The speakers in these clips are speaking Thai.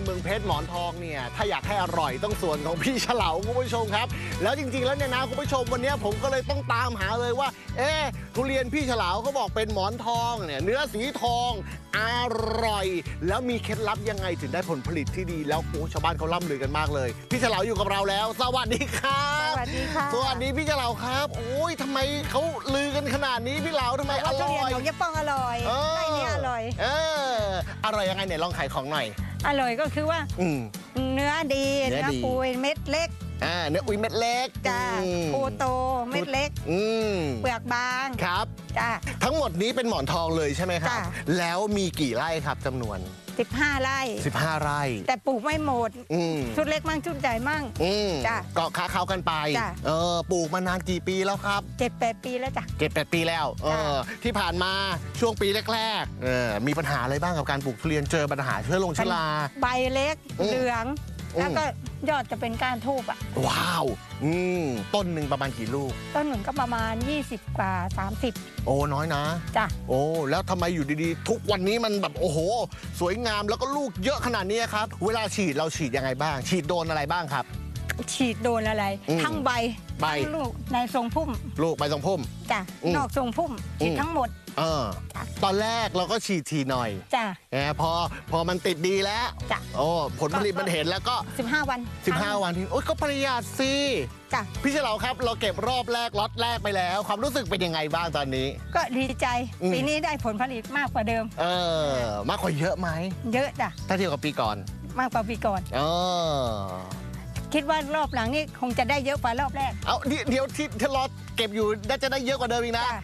เมืองเพชรหมอนทองเนี่ยถ้าอยากให้อร่อยต้องส่วนของพี่เฉลาคุณผู้ชมครับแล้วจริงๆแล้วเนี่ยนะคุณผู้ชมวันนี้ผมก็เลยต้องตามหาเลยว่าทุเรียนพี่เฉลาเขาบอกเป็นหมอนทองเนี่ยเนื้อสีทองอร่อยแล้วมีเคล็ดลับยังไงถึงได้ผลผลิตที่ดีแล้วชาวบ้านเขาล่ำลือกันมากเลยพี่เฉลาอยู่กับเราแล้วสวัสดีครับสวัสดีค่ะสวัสดีพี่เฉลาครับโอ้ยทำไมเขาลือกันขนาดนี้พี่เหลาทำไมอร่อยของยะป้องอร่อยไส้เนี่ยอร่อยอร่อยยังไงเนี่ยลองขายของหน่อยอร่อยก็คือว่าเนื้อดีเนื้อปุยเม็ดเล็กเนื้ออุยเม็ดเล็กจ้าปูโตเม็ดเล็กเปลือกบางครับจ้าทั้งหมดนี้เป็นหมอนทองเลยใช่ไหมครับแล้วมีกี่ไร่ครับจำนวน 15 ไร่ 15 ไร่แต่ปลูกไม่หมดชุดเล็กมั่งชุดใหญ่มั่งจ้าก็ค้าเขากันไปปลูกมานานกี่ปีแล้วครับ 7-8 ปีแล้วจ้ะ 7-8 ปีแล้วที่ผ่านมาช่วงปีแรกๆมีปัญหาอะไรบ้างกับการปลูกทุเรียนเจอปัญหาเชื้อราใบเล็กเหลืองแล้วก็ยอดจะเป็นก้านทูบว้าวต้นหนึ่งประมาณกี่ลูกต้นหนึ่งก็ประมาณ20 กว่า 30 โอ้น้อยนะจ้ะโอ้แล้วทำไมอยู่ดีๆทุกวันนี้มันแบบโอ้โหสวยงามแล้วก็ลูกเยอะขนาดนี้ครับเวลาฉีดเราฉีดยังไงบ้างฉีดโดนอะไรบ้างครับฉีดโดนอะไรทั้งใบทั้งลูกในทรงพุ่มลูกใบทรงพุ่มจ้ะนอกทรงพุ่มฉีดทั้งหมดตอนแรกเราก็ฉีดทีหน่อยจ้ะพอมันติดดีแล้วจ้ะโอ้ผลผลิตมันเห็นแล้วก็ 15 วันทีโอ้ยก็ประหยัดสิจ้ะพี่เฉลาครับเราเก็บรอบแรกล็อตแรกไปแล้วความรู้สึกเป็นยังไงบ้างตอนนี้ก็ดีใจปีนี้ได้ผลผลิตมากกว่าเดิมมากกว่าเยอะไหมเยอะจ้ะถ้าเทียบกับปีก่อนมากกว่าปีก่อนคิดว่ารอบหลังนี่คงจะได้เยอะกว่ารอบแรกเดี๋ยวที่รอเก็บอยู่น่าจะได้เยอะกว่าเดิมอีกนะ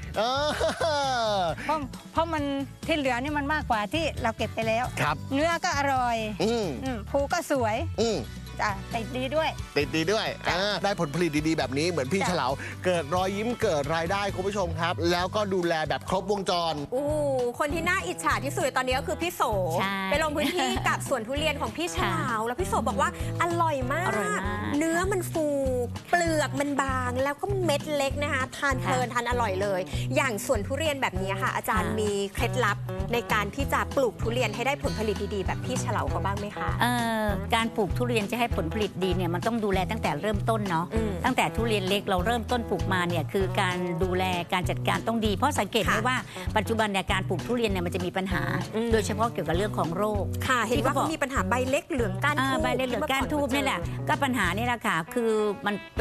เพราะมันที่เหลือนี่มันมากกว่าที่เราเก็บไปแล้วครับเนื้อก็อร่อยภูก็สวยติดดีด้วยได้ผลผลิตดีๆแบบนี้เหมือนพี่เฉลาเกิดรอยยิ้มเกิดรายได้คุณผู้ชมครับแล้วก็ดูแลแบบครบวงจรคนที่น่าอิจฉาที่สุดตอนนี้ก็คือพี่โสไปลงพื้นที่กับสวนทุเรียนของพี่เฉลาแล้วพี่โสบอกว่าอร่อยมากเนื้อมันฟูเปลือกมันบางแล้วก็เม็ดเล็กนะคะทานเพลินทานอร่อยเลยอย่างสวนทุเรียนแบบนี้ค่ะอาจารย์มีเคล็ดลับในการที่จะปลูกทุเรียนให้ได้ผลผลิตดีๆแบบพี่เฉลาเขาบ้างไหมคะการปลูกทุเรียนจะให้ผลผลิตดีเนี่ยมันต้องดูแลตั้งแต่เริ่มต้นเนาะตั้งแต่ทุเรียนเล็กเราเริ่มต้นปลูกมาเนี่ยคือการดูแลการจัดการต้องดีเพราะสังเกตไหมว่าปัจจุบันเนี่ยการปลูกทุเรียนเนี่ยมันจะมีปัญหาโดยเฉพาะเกี่ยวกับเรื่องของโรคค่ะเห็นว่ามีปัญหาใบเล็กเหลืองก้านทูบใบเล็กเหลืองก้านทูบนี่แหละก็ปัญหานี่แหละค่ะคือมัน